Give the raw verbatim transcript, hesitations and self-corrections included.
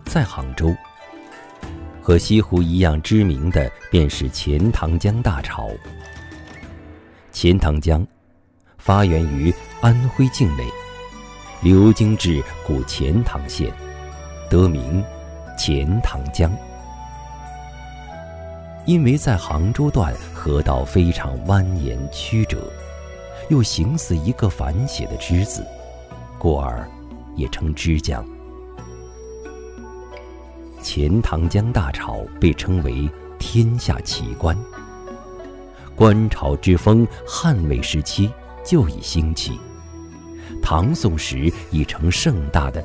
在杭州。和西湖一样知名的便是钱塘江大潮。钱塘江发源于安徽境内，流经至古钱塘县，得名钱塘江。因为在杭州段河道非常蜿蜒曲折，又形似一个反写的之字，故而也称之江。钱塘江大潮被称为天下奇观，观潮之风汉魏时期就已兴起，唐宋时已成盛大的